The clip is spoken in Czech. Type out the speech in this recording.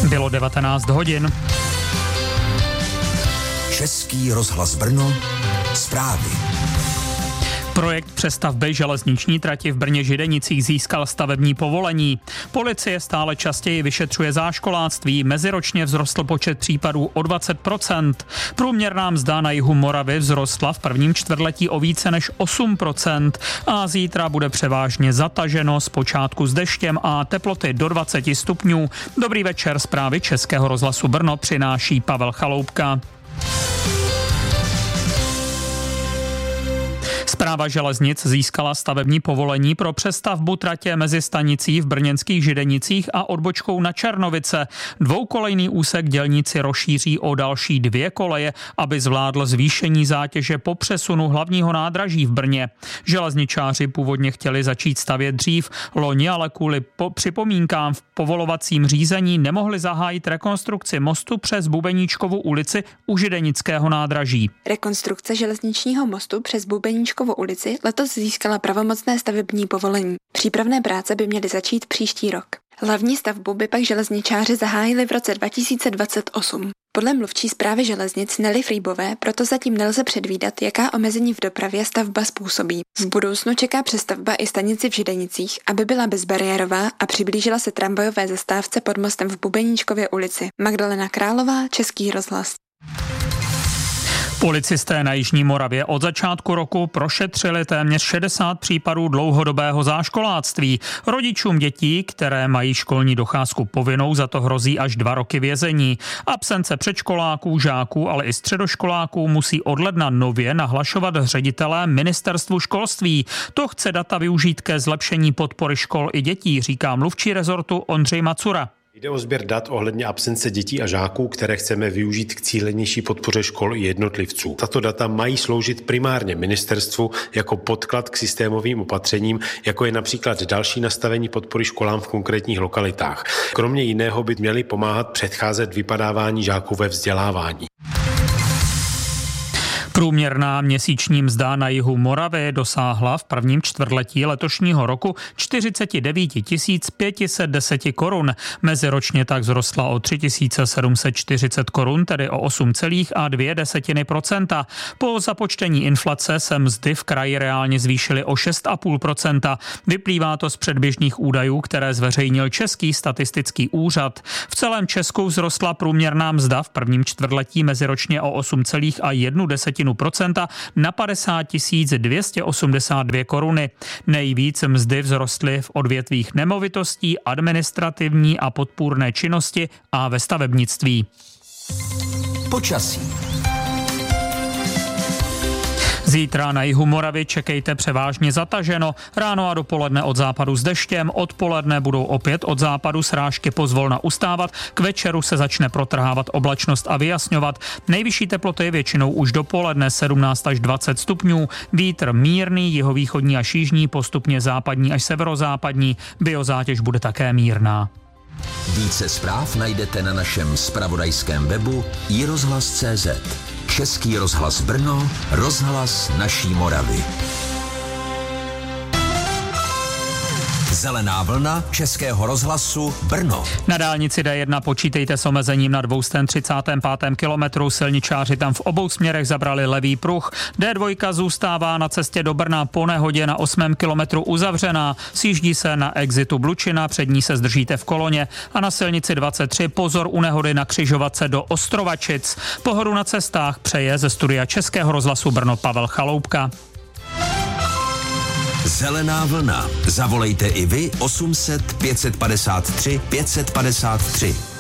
Bylo 19 hodin. Český rozhlas Brno, zprávy. Projekt přestavby železniční trati v Brně-Židenicích získal stavební povolení. Policie stále častěji vyšetřuje záškoláctví, meziročně vzrostl počet případů o 20%. Průměrná mzda na jihu Moravy vzrostla v prvním čtvrtletí o více než 8% a zítra bude převážně zataženo, zpočátku s deštěm a teploty do 20 stupňů. Dobrý večer, zprávy Českého rozhlasu Brno přináší Pavel Chaloupka. Správa železnic získala stavební povolení pro přestavbu tratě mezi stanicí v brněnských Židenicích a odbočkou na Černovice. Dvoukolejný úsek dělníci rozšíří o další 2 koleje, aby zvládl zvýšení zátěže po přesunu hlavního nádraží v Brně. Železničáři původně chtěli začít stavět dřív, loni ale kvůli připomínkám v povolovacím řízení nemohli zahájit rekonstrukci mostu přes Bubeníčkovu ulici u Židenického nádraží. Rekonstrukce železničního mostu přes Bubeníčkovu ulici letos získala pravomocné stavební povolení. Přípravné práce by měly začít příští rok. Hlavní stavbu by pak železničáři zahájili v roce 2028. Podle mluvčí správy železnic Nelly Frýbové proto zatím nelze předvídat, jaká omezení v dopravě stavba způsobí. V budoucnu čeká přestavba i stanici v Židenicích, aby byla bezbariérová a přiblížila se tramvajové zastávce pod mostem v Bubeníčkově ulici. Magdalena Králová, Český rozhlas. Policisté na jižní Moravě od začátku roku prošetřili téměř 60 případů dlouhodobého záškoláctví. Rodičům dětí, které mají školní docházku povinnou, za to hrozí až 2 roky vězení. Absence předškoláků, žáků, ale i středoškoláků musí od ledna nově nahlašovat ředitelé ministerstvu školství. To chce data využít ke zlepšení podpory škol i dětí, říká mluvčí rezortu Ondřej Macura. Jde o sběr dat ohledně absence dětí a žáků, které chceme využít k cílenější podpoře škol i jednotlivců. Tato data mají sloužit primárně ministerstvu jako podklad k systémovým opatřením, jako je například další nastavení podpory školám v konkrétních lokalitách. Kromě jiného by měly pomáhat předcházet vypadávání žáků ve vzdělávání. Průměrná měsíční mzda na jihu Moravy dosáhla v prvním čtvrtletí letošního roku 49 510 korun. Meziročně tak vzrostla o 3 740 korun, tedy o 8,2%. Po započtení inflace se mzdy v kraji reálně zvýšily o 6,5%. Vyplývá to z předběžných údajů, které zveřejnil Český statistický úřad. V celém Česku vzrostla průměrná mzda v prvním čtvrtletí meziročně o 8,1% na 50 282 koruny. Nejvíc mzdy vzrostly v odvětvích nemovitostí, administrativní a podpůrné činnosti a ve stavebnictví. Počasí. Zítra na jihu Moravy čekejte převážně zataženo, ráno a dopoledne od západu s deštěm, odpoledne budou opět od západu srážky pozvolna ustávat, k večeru se začne protrhávat oblačnost a vyjasňovat. Nejvyšší teploty většinou už dopoledne 17 až 20 stupňů, vítr mírný, jihovýchodní až jižní, postupně západní až severozápadní, biozátěž bude také mírná. Více zpráv najdete na našem zpravodajském webu iRozhlas.cz. Český rozhlas Brno, rozhlas naší Moravy. Zelená vlna Českého rozhlasu Brno. Na dálnici D1 počítejte s omezením na 235. kilometru. Silničáři tam v obou směrech zabrali levý pruh. D2 zůstává na cestě do Brna po nehodě na 8. kilometru uzavřená. Sjíždí se na exitu Blučina, před ní se zdržíte v koloně. A na silnici 23 pozor u nehody na křižovatce do Ostrovačic. Pohodu na cestách přeje ze studia Českého rozhlasu Brno Pavel Chaloupka. Zelená vlna. Zavolejte i vy 800 553 553.